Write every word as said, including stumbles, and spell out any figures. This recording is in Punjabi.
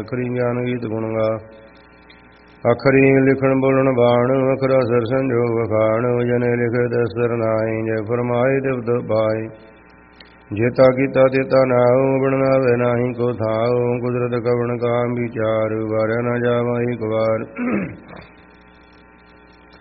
ਅਖਰੀ ਗਿਆਨ ਗੀਤ ਗੁਣ ਗਾ। ਅਖਰੀ ਲਿਖਣ ਬੋਲਣ ਬਾਣ ਅਖਰਾ ਸਰ ਸੰਜੋਗ ਖਾਣ ਜਨੇ ਲਿਖੇ ਦਸਰ ਨਾਈ ਜੇ ਫਰਮਾਏ ਦਿਵ ਬਾਈ। ਜੇਤਾ ਕੀਤਾ ਤੇਤਾ ਨਾਉ ਬਣਨਾਵੇ ਨਾਹੀ ਕੋ ਥਾਉ ਕੁਦਰਤ ਕਵਣ ਕਾਮ ਵਿਚਾਰ ਵਾਰਿਆ ਨਾ ਜਾਵਾ ਇੱਕ ਵਾਰ।